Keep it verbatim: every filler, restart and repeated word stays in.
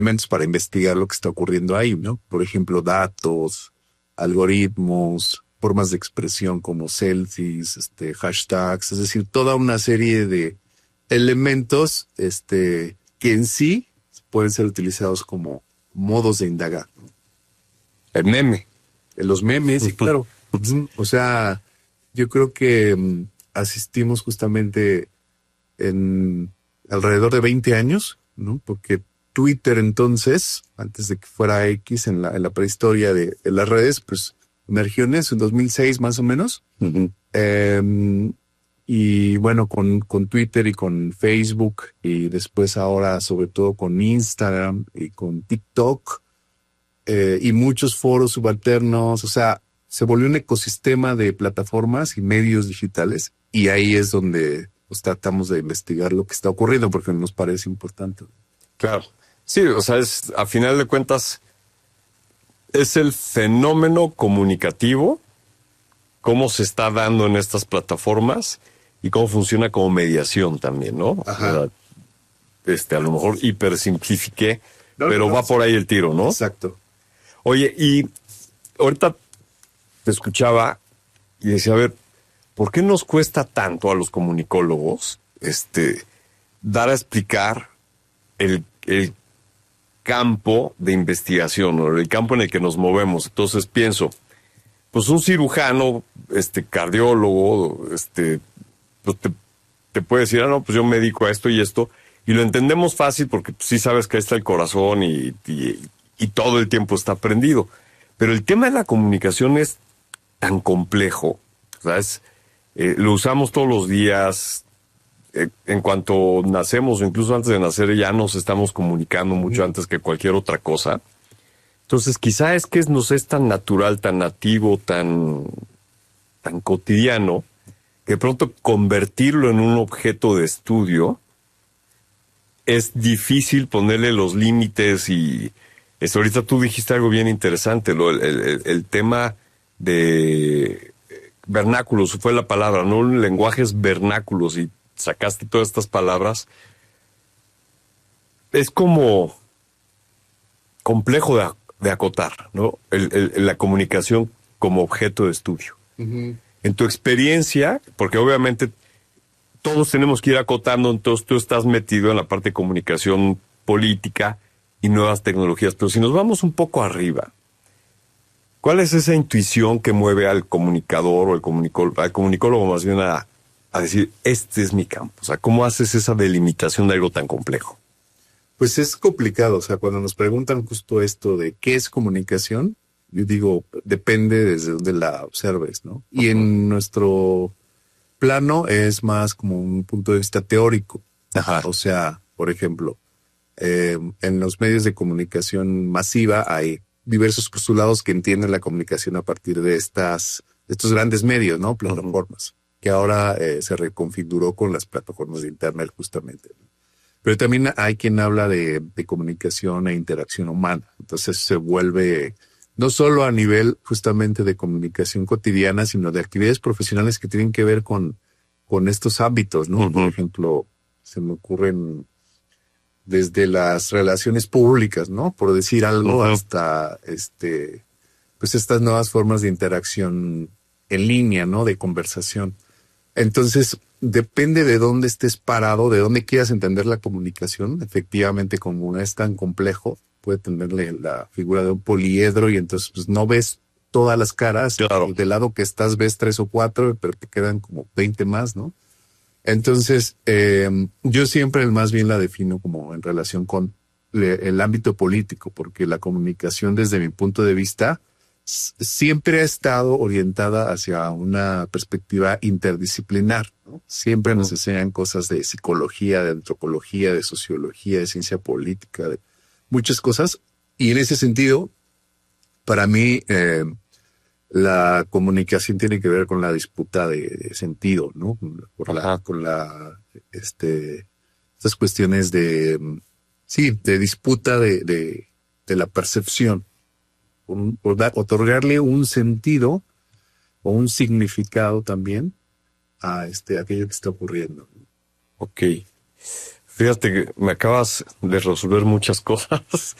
elementos para investigar lo que está ocurriendo ahí, ¿no? Por ejemplo, datos, algoritmos, formas de expresión como selfies, este, hashtags, es decir, toda una serie de elementos, este, que en sí pueden ser utilizados como modos de indagar. El meme. Los memes, y claro. O sea, yo creo que um, asistimos justamente en alrededor de veinte años, ¿no? Porque Twitter entonces, antes de que fuera X en la, en la prehistoria de, de las redes, pues emergió en eso, en dos mil seis más o menos. Uh-huh. Eh, y bueno, con, con Twitter y con Facebook, y después ahora sobre todo con Instagram y con TikTok, eh, y muchos foros subalternos, o sea, se volvió un ecosistema de plataformas y medios digitales, y ahí es donde pues, tratamos de investigar lo que está ocurriendo porque nos parece importante. Claro. Sí, o sea, es, a final de cuentas, es el fenómeno comunicativo, cómo se está dando en estas plataformas y cómo funciona como mediación también, ¿no? Ajá. O sea, este, a lo mejor hipersimplifiqué, No, pero no, va no, por ahí el tiro, ¿no? Exacto. Oye, y ahorita te escuchaba y decía, a ver, ¿por qué nos cuesta tanto a los comunicólogos este, dar a explicar el, el campo de investigación, o el campo en el que nos movemos? Entonces pienso, pues un cirujano, este cardiólogo, este, pues te, te puede decir, ah, no, pues yo me dedico a esto y esto, y lo entendemos fácil porque pues, sí sabes que ahí está el corazón y, y, y todo el tiempo está prendido. Pero el tema de la comunicación es tan complejo, ¿sabes? Eh, lo usamos todos los días. Eh, en cuanto nacemos o incluso antes de nacer ya nos estamos comunicando mucho antes que cualquier otra cosa. Entonces quizá es que nos es tan natural, tan nativo, tan, tan cotidiano, que de pronto convertirlo en un objeto de estudio es difícil ponerle los límites. Y eso, ahorita tú dijiste algo bien interesante, lo, el, el, el tema de vernáculos, fue la palabra, ¿no? Lenguajes vernáculos, y sacaste todas estas palabras. Es como complejo de, de acotar, ¿no? El, el, la comunicación como objeto de estudio. Uh-huh. En tu experiencia, porque obviamente todos tenemos que ir acotando, entonces tú estás metido en la parte de comunicación política y nuevas tecnologías, pero si nos vamos un poco arriba, ¿cuál es esa intuición que mueve al comunicador o al comunicólogo, al comunicólogo más bien a, a decir, este es mi campo? O sea, ¿cómo haces esa delimitación de algo tan complejo? Pues es complicado, o sea, cuando nos preguntan justo esto de qué es comunicación, yo digo, depende desde donde la observes, ¿no? Y uh-huh. En nuestro plano es más como un punto de vista teórico. Ajá. O sea, por ejemplo, eh, en los medios de comunicación masiva hay diversos postulados que entienden la comunicación a partir de estas, de estos grandes medios, ¿no? Plataformas, uh-huh. que ahora eh, se reconfiguró con las plataformas de internet justamente, ¿no? Pero también hay quien habla de, de comunicación e interacción humana. Entonces se vuelve no solo a nivel justamente de comunicación cotidiana, sino de actividades profesionales que tienen que ver con, con estos ámbitos, ¿no? Uh-huh. Por ejemplo, se me ocurren desde las relaciones públicas, ¿no? Por decir algo, uh-huh. hasta este, pues estas nuevas formas de interacción en línea, ¿no? De conversación. Entonces, depende de dónde estés parado, de dónde quieras entender la comunicación. Efectivamente, como es tan complejo, puede tenerle la figura de un poliedro y entonces pues no ves todas las caras. Claro. Del lado que estás ves tres o cuatro, pero te quedan como veinte más, ¿no? Entonces, eh, yo siempre más bien la defino como en relación con le, el ámbito político, porque la comunicación desde mi punto de vista siempre ha estado orientada hacia una perspectiva interdisciplinar, ¿no? Siempre nos enseñan cosas de psicología, de antropología, de sociología, de ciencia política, de muchas cosas. Y en ese sentido, para mí, eh, la comunicación tiene que ver con la disputa de, de sentido, ¿no? Por la, con la, este, estas cuestiones de, sí, de disputa de, de, de la percepción. Por, por dar, otorgarle un sentido o un significado también a este aquello que está ocurriendo. Ok. Fíjate que me acabas de resolver muchas cosas.